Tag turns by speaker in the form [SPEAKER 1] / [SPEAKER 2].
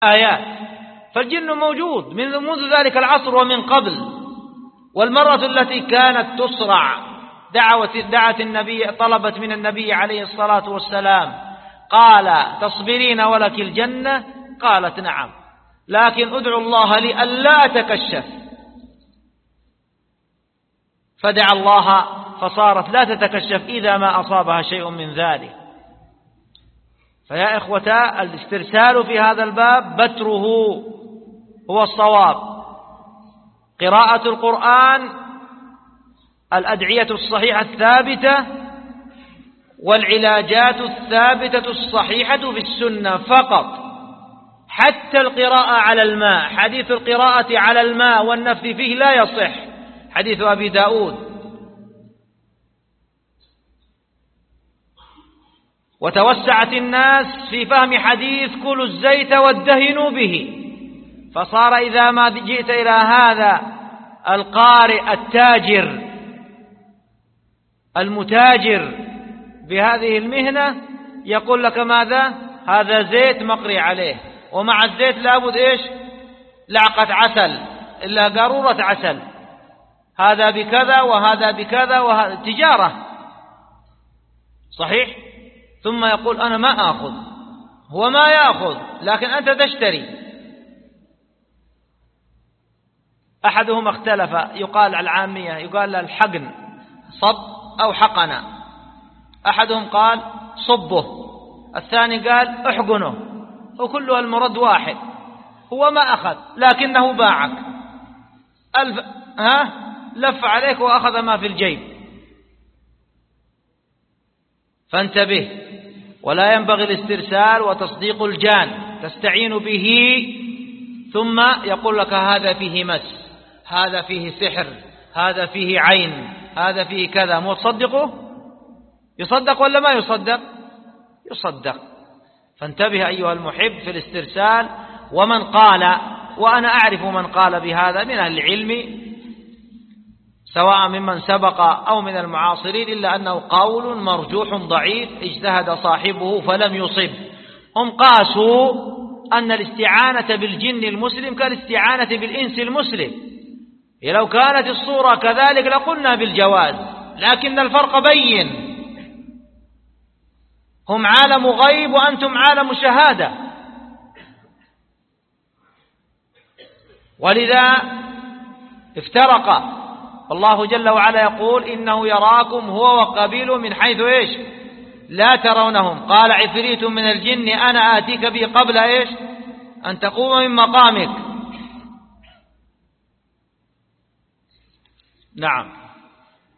[SPEAKER 1] آيات. فالجن موجود منذ ذلك العصر ومن قبل. والمرة التي كانت تصرع دعت النبي، طلبت من النبي عليه الصلاة والسلام، قال تصبرين ولك الجنة؟ قالت نعم، لكن ادعو الله لي ألا أتكشف. فدعا الله فصارت لا تتكشف إذا ما أصابها شيء من ذلك. فيا إخوة، الاسترسال في هذا الباب بتره هو الصواب. قراءة القرآن، الأدعية الصحيحة الثابتة، والعلاجات الثابتة الصحيحة في السنة فقط. حتى القراءة على الماء، حديث القراءة على الماء والنفث فيه لا يصح، حديث أبي داود. وتوسعت الناس في فهم حديث كلوا الزيت وادهنوا به، فصار إذا ما جئت إلى هذا القارئ التاجر المتاجر بهذه المهنة يقول لك ماذا؟ هذا زيت مقري عليه، ومع الزيت لابد إيش؟ لعقة عسل، إلا قارورة عسل، هذا بكذا وهذا بكذا، وهذا تجارة صحيح. ثم يقول أنا ما آخذ، هو ما يأخذ لكن أنت تشتري. أحدهم اختلف، يقال على العامية يقال الحقن صب أو حقنا، أحدهم قال صبه، الثاني قال احقنه، وكلها المرد واحد، هو ما أخذ لكنه باعك، لف عليك وأخذ ما في الجيب. فانتبه، ولا ينبغي الاسترسال وتصديق الجان، تستعين به ثم يقول لك هذا فيه مس، هذا فيه سحر، هذا فيه عين، هذا فيه كذا، مو تصدقه؟ يصدق ولا ما يصدق؟ يصدق. فانتبه أيها المحب في الاسترسال. ومن قال، وأنا أعرف من قال بهذا من أهل العلم سواء ممن سبق أو من المعاصرين، إلا أنه قول مرجوح ضعيف اجتهد صاحبه فلم يصب. هم قاسوا أن الاستعانة بالجن المسلم كالاستعانة بالإنس المسلم، لو كانت الصورة كذلك لقلنا بالجواز، لكن الفرق بين، هم عالم غيب وأنتم عالم شهادة. ولذا افترق. الله جل وعلا يقول إنه يراكم هو وقبيله من حيث إيش؟ لا ترونهم. قال عفريت من الجن أنا آتيك به قبل إيش؟ أن تقوم من مقامك. نعم.